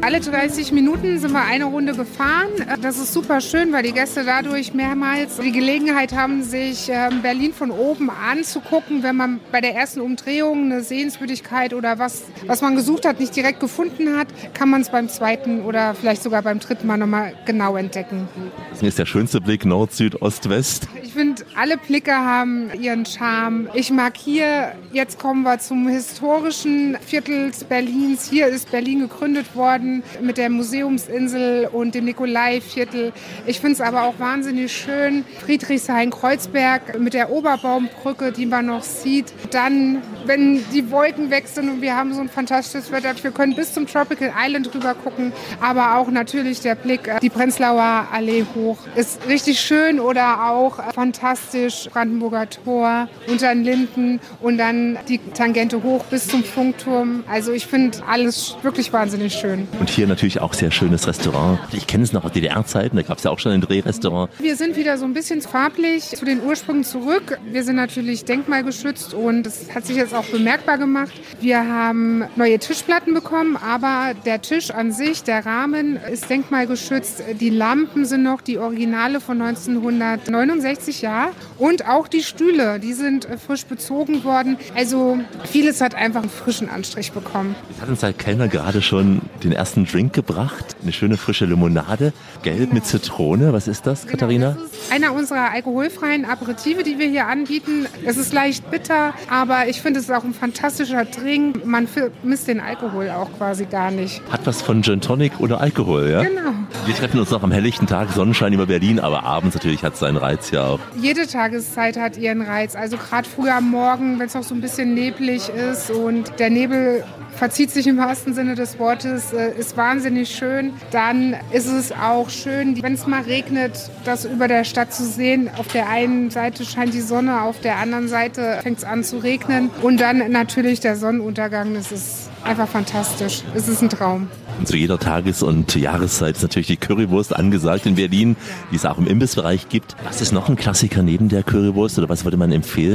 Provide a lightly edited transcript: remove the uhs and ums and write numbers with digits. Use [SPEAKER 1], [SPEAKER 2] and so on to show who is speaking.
[SPEAKER 1] Alle 30 Minuten sind wir eine Runde gefahren. Das ist super schön, weil die Gäste dadurch mehrmals die Gelegenheit haben, sich Berlin von oben anzugucken. Wenn man bei der ersten Umdrehung eine Sehenswürdigkeit oder was man gesucht hat, nicht direkt gefunden hat, kann man es beim zweiten oder vielleicht sogar beim dritten Mal nochmal genau entdecken.
[SPEAKER 2] Das ist der schönste Blick Nord, Süd, Ost, West.
[SPEAKER 1] Ich finde, alle Blicke haben ihren Charme. Ich mag hier, jetzt kommen wir zum historischen Viertel Berlins. Hier ist Berlin gegründet worden mit der Museumsinsel und dem Nikolaiviertel. Ich finde es aber auch wahnsinnig schön. Friedrichshain-Kreuzberg mit der Oberbaumbrücke, die man noch sieht. Dann, wenn die Wolken weg sind und wir haben so ein fantastisches Wetter, wir können bis zum Tropical Island rüber gucken, aber auch natürlich der Blick die Prenzlauer Allee hoch. Ist richtig schön oder auch fantastisch Brandenburger Tor unter den Linden und dann die Tangente hoch bis zum Funkturm. Also ich finde alles wirklich wahnsinnig schön.
[SPEAKER 2] Und hier natürlich auch sehr schönes Restaurant. Ich kenne es noch aus DDR-Zeiten, da gab es ja auch schon ein Drehrestaurant.
[SPEAKER 1] Wir sind wieder so ein bisschen farblich zu den Ursprüngen zurück. Wir sind natürlich denkmalgeschützt und das hat sich jetzt auch bemerkbar gemacht. Wir haben neue Tischplatten bekommen, aber der Tisch an sich, der Rahmen ist denkmalgeschützt. Die Lampen sind noch die Originale von 1969, ja. Und auch die Stühle, die sind frisch bezogen worden. Also vieles hat einfach einen frischen Anstrich bekommen.
[SPEAKER 2] Jetzt hat uns der Kellner gerade schon den ersten Drink gebracht. Eine schöne frische Limonade, gelb mit Zitrone. Was ist das, Katharina?
[SPEAKER 1] Genau, das ist einer unserer alkoholfreien Aperitive, die wir hier anbieten. Es ist leicht bitter, aber ich finde, es ist auch ein fantastischer Drink. Man vermisst den Alkohol auch quasi gar nicht.
[SPEAKER 2] Hat was von Gin Tonic oder Alkohol, ja?
[SPEAKER 1] Genau.
[SPEAKER 2] Wir treffen uns noch am helllichten Tag, Sonnenschein über Berlin, aber abends natürlich hat es seinen Reiz ja auch.
[SPEAKER 1] Jede Tageszeit hat ihren Reiz. Also gerade früh am Morgen, wenn es noch so ein bisschen neblig ist und der Nebel verzieht sich im wahrsten Sinne des Wortes, ist wahnsinnig schön. Dann ist es auch schön, wenn es mal regnet, das über der Stadt zu sehen. Auf der einen Seite scheint die Sonne, auf der anderen Seite fängt es an zu regnen. Und dann natürlich der Sonnenuntergang, das ist einfach fantastisch. Es ist ein Traum.
[SPEAKER 2] Und zu jeder Tages- und Jahreszeit ist natürlich die Currywurst angesagt in Berlin, die es auch im Imbissbereich gibt. Was ist noch ein Klassiker neben der Currywurst oder was würde man empfehlen?